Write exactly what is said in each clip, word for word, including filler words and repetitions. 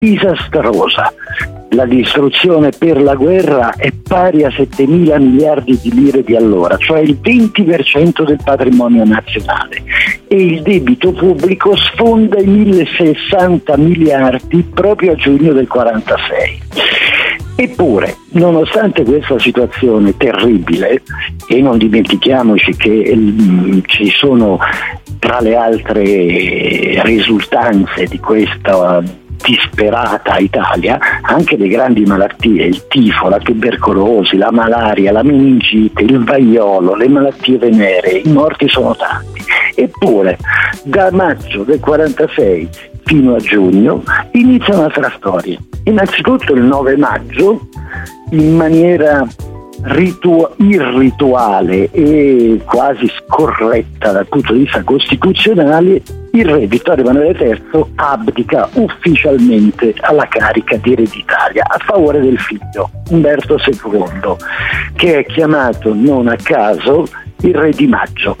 disastrosa. La distruzione per la guerra è pari a settemila miliardi di lire di allora, cioè il venti per cento del patrimonio nazionale, e il debito pubblico sfonda i millesessanta miliardi proprio a giugno del quarantasei. Eppure, nonostante questa situazione terribile, e non dimentichiamoci che mh, ci sono tra le altre risultanze di questa disperata Italia anche le grandi malattie, il tifo, la tubercolosi, la malaria, la meningite, il vaiolo, le malattie venere, i morti sono tanti. Eppure da maggio del quarantasei fino a giugno inizia un'altra storia. Innanzitutto il nove maggio, in maniera ritu- irrituale e quasi scorretta dal punto di vista costituzionale, il re Vittorio Emanuele terzo abdica ufficialmente alla carica di ereditaria a favore del figlio Umberto secondo, che è chiamato non a caso il re di maggio.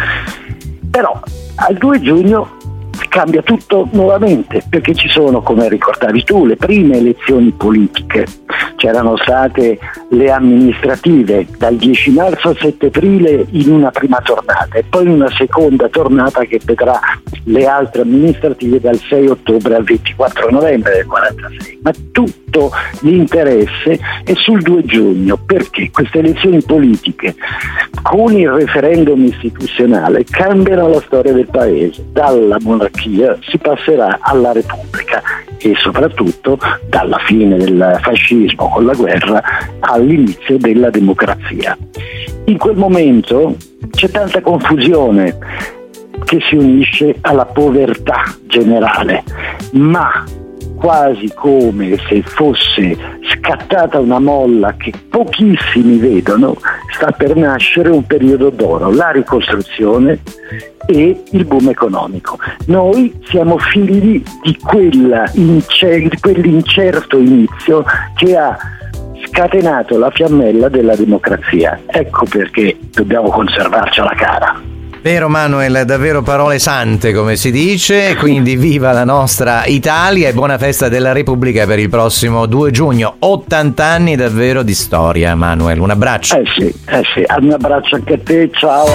Però al due giugno cambia tutto nuovamente, perché ci sono, come ricordavi tu, le prime elezioni politiche. C'erano state le amministrative dal dieci marzo al sette aprile in una prima tornata e poi in una seconda tornata che vedrà le altre amministrative dal sei ottobre al ventiquattro novembre del quarantasei. Ma tutto l'interesse è sul due giugno, perché queste elezioni politiche con il referendum istituzionale cambiano la storia del paese. Dalla monarchia si passerà alla Repubblica e soprattutto dalla fine del fascismo con la guerra all'inizio della democrazia. In quel momento c'è tanta confusione che si unisce alla povertà generale, ma quasi come se fosse scattata una molla che pochissimi vedono, sta per nascere un periodo d'oro, la ricostruzione e il boom economico. Noi siamo figli di quella incer- di quell'incerto inizio che ha scatenato la fiammella della democrazia. Ecco perché dobbiamo conservarcela cara. Vero Manuel, davvero parole sante come si dice, quindi viva la nostra Italia e buona festa della Repubblica per il prossimo due giugno, ottanta anni davvero di storia. Manuel, un abbraccio. Eh sì, eh sì, un abbraccio anche a te, ciao.